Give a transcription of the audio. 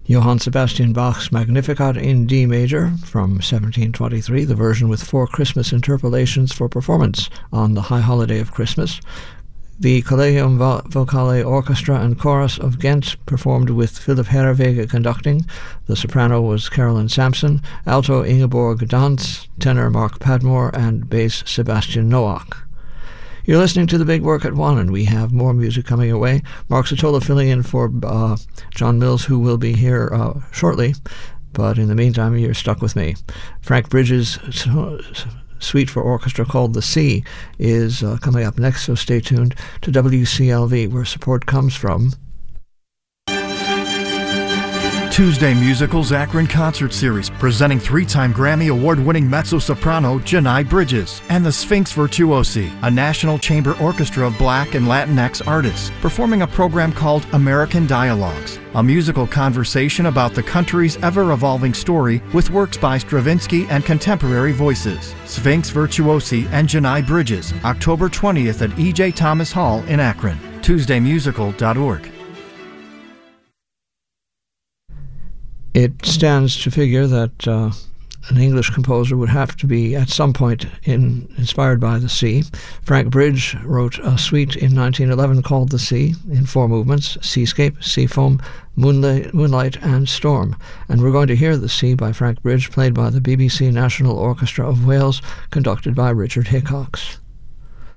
Johann Sebastian Bach's Magnificat in D major from 1723, the version with 4 Christmas interpolations for performance on the high holiday of Christmas. The Collegium Vocale Orchestra and Chorus of Ghent performed with Philip Herreweghe conducting. The soprano was Carolyn Sampson, alto Ingeborg Dantz, tenor Mark Padmore, and bass Sebastian Nowak. You're listening to The Big Work at 1, and we have more music coming your way. Mark Satola filling in for John Mills, who will be here shortly, but in the meantime, you're stuck with me. Frank Bridges' suite for orchestra called The Sea is coming up next, so stay tuned to WCLV, where support comes from Tuesday Musicals Akron Concert Series, presenting 3-time Grammy Award-winning mezzo-soprano Janai Bridges, and the Sphinx Virtuosi, a National Chamber Orchestra of Black and Latinx artists, performing a program called American Dialogues, a musical conversation about the country's ever-evolving story with works by Stravinsky and contemporary voices. Sphinx Virtuosi and Janai Bridges, October 20th at E.J. Thomas Hall in Akron. TuesdayMusical.org. It stands to figure that an English composer would have to be at some point inspired by the sea. Frank Bridge wrote a suite in 1911 called The Sea in 4 movements: Seascape, Seafoam, Moonlight and Storm. And we're going to hear The Sea by Frank Bridge, played by the BBC National Orchestra of Wales, conducted by Richard Hickox.